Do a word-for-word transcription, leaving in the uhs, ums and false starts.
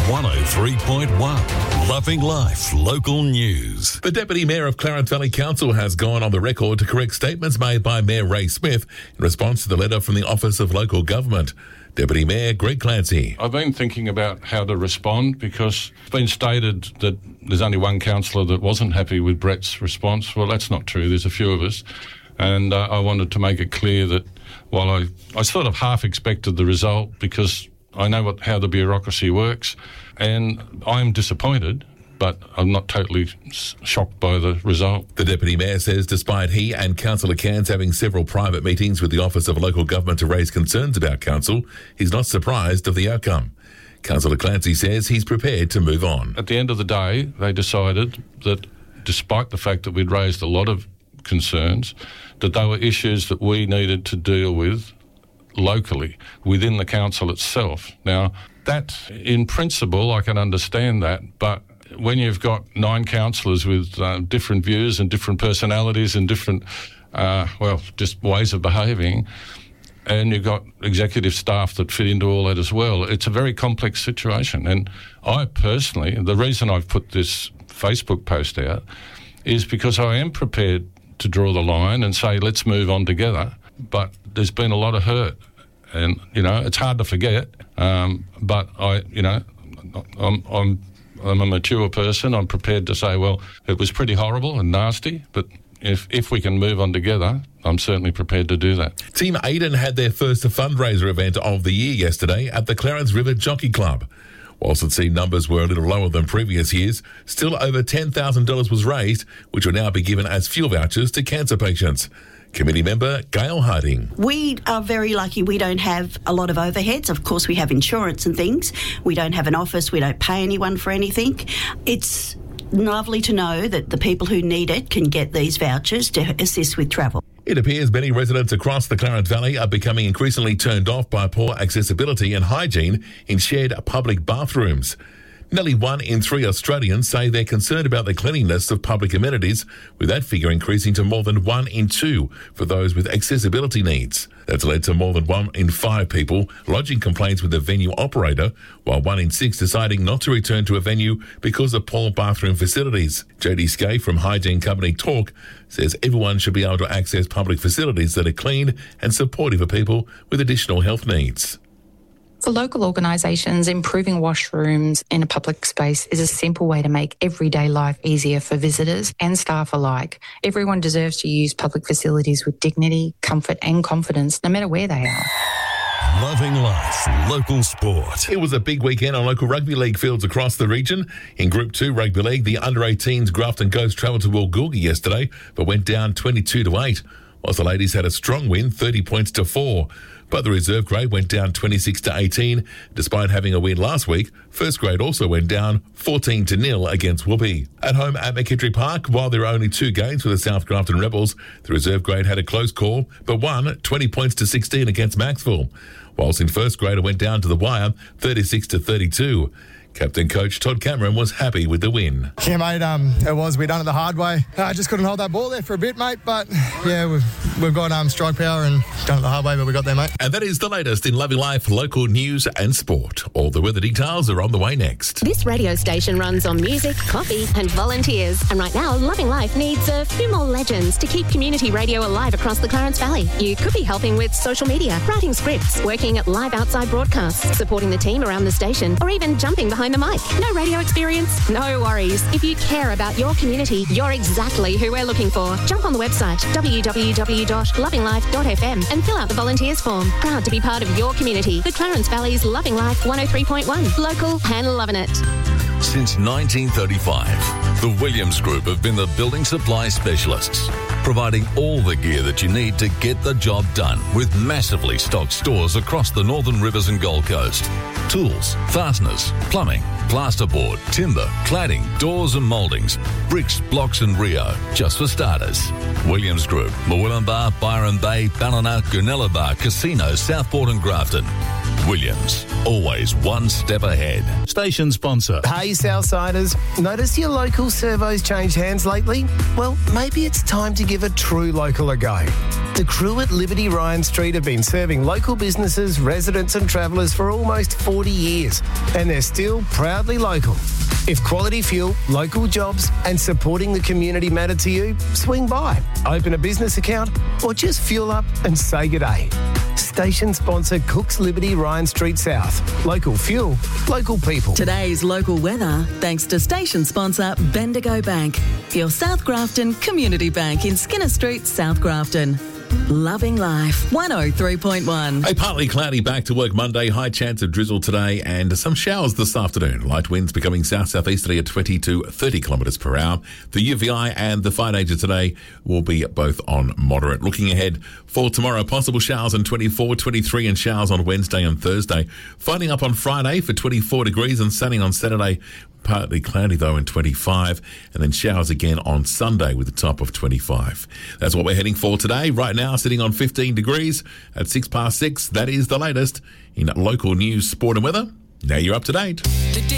one oh three point one. Loving Life Local News. The Deputy Mayor of Clarence Valley Council has gone on the record to correct statements made by Mayor Ray Smith in response to the letter from the Office of Local Government. Deputy Mayor Greg Clancy. I've been thinking about how to respond because it's been stated that there's only one councillor that wasn't happy with Brett's response. Well, that's not true. There's a few of us. And uh, I wanted to make it clear that while I, I sort of half expected the result because I know what, how the bureaucracy works, and I'm disappointed, but I'm not totally shocked by the result. The Deputy Mayor says despite he and Councillor Cairns having several private meetings with the Office of Local Government to raise concerns about council, he's not surprised of the outcome. Councillor Clancy says he's prepared to move on. At the end of the day, they decided that despite the fact that we'd raised a lot of concerns, that they were issues that we needed to deal with locally within the council itself. Now, that in principle, I can understand that, but when you've got nine councillors with uh, different views and different personalities and different, uh, well, just ways of behaving, and you've got executive staff that fit into all that as well, it's a very complex situation. And I personally, the reason I've put this Facebook post out is because I am prepared to draw the line and say, let's move on together. But there's been a lot of hurt, and you know it's hard to forget. Um, but I, you know, I'm, I'm, I'm a mature person. I'm prepared to say, well, it was pretty horrible and nasty, but if if we can move on together, I'm certainly prepared to do that. Team Aiden had their first fundraiser event of the year yesterday at the Clarence River Jockey Club. Whilst it seemed numbers were a little lower than previous years, still over ten thousand dollars was raised, which will now be given as fuel vouchers to cancer patients. Committee member Gail Harding. We are very lucky we don't have a lot of overheads. Of course, we have insurance and things. We don't have an office. We don't pay anyone for anything. It's lovely to know that the people who need it can get these vouchers to assist with travel. It appears many residents across the Clarence Valley are becoming increasingly turned off by poor accessibility and hygiene in shared public bathrooms. Nearly one in three Australians say they're concerned about the cleanliness of public amenities, with that figure increasing to more than one in two for those with accessibility needs. That's led to more than one in five people lodging complaints with the venue operator, while one in six deciding not to return to a venue because of poor bathroom facilities. J D Skay from hygiene company Talk says everyone should be able to access public facilities that are clean and supportive of people with additional health needs. For local organisations, improving washrooms in a public space is a simple way to make everyday life easier for visitors and staff alike. Everyone deserves to use public facilities with dignity, comfort and confidence, no matter where they are. Loving Life Local Sport. It was a big weekend on local rugby league fields across the region. In Group two Rugby League, the under eighteens Grafton Ghosts travelled to Woolgoolga yesterday, but went down twenty-two to eight, whilst the ladies had a strong win, thirty points to four. But the reserve grade went down twenty-six to eighteen. Despite having a win last week, first grade also went down fourteen to nil against Whoopee. At home at McKittrick Park, while there were only two games for the South Grafton Rebels, the reserve grade had a close call, but won twenty points to sixteen against Maxville. Whilst in first grade, it went down to the wire, thirty-six to thirty-two. Captain Coach Todd Cameron was happy with the win. Yeah, mate, um, it was. We done it the hard way. I uh, just couldn't hold that ball there for a bit, mate. But, yeah, we've, we've got um, strike power and done it the hard way, but we got there, mate. And that is the latest in Loving Life, local news and sport. All the weather details are on the way next. This radio station runs on music, coffee and volunteers. And right now, Loving Life needs a few more legends to keep community radio alive across the Clarence Valley. You could be helping with social media, writing scripts, working at live outside broadcasts, supporting the team around the station, or even jumping behind the mic. No radio experience? No worries. If you care about your community, you're exactly who we're looking for. Jump on the website w w w dot loving life dot f m and fill out the volunteers form. Proud to be part of your community. The Clarence Valley's Loving Life one oh three point one. Local and loving it. Since nineteen thirty-five, the Williams Group have been the building supply specialists, providing all the gear that you need to get the job done with massively stocked stores across the Northern Rivers and Gold Coast. Tools, fasteners, plumbing, plasterboard, timber, cladding, doors and mouldings, bricks, blocks and Rio, just for starters. Williams Group, Murwillumbah, Byron Bay, Ballina, Goonellabah, Casino, Southport and Grafton. Williams, always one step ahead. Station sponsor. Hey, Southsiders. Notice your local servos changed hands lately? Well, maybe it's time to give a true local a go. The crew at Liberty Ryan Street have been serving local businesses, residents and travellers for almost forty years, and they're still proudly local. If quality fuel, local jobs and supporting the community matter to you, swing by, open a business account or just fuel up and say g'day. Station sponsor Cook's Liberty Ryan Street South. Local fuel, local people. Today's local weather thanks to station sponsor Bendigo Bank, your South Grafton community bank in Skinner Street, South Grafton. Loving life. one oh three point one. A partly cloudy back to work Monday. High chance of drizzle today and some showers this afternoon. Light winds becoming south-southeasterly at twenty to thirty kilometres per hour. The U V I and the fine age of today will be both on moderate. Looking ahead for tomorrow, possible showers on twenty-four, twenty-three and showers on Wednesday and Thursday. Finding up on Friday for twenty-four degrees and sunny on Saturday. Partly cloudy though in twenty-five, and then showers again on Sunday with a top of twenty-five. That's what we're heading for today. Right now sitting on fifteen degrees at six past six. That is the latest in local news, sport and weather. Now you're up to date.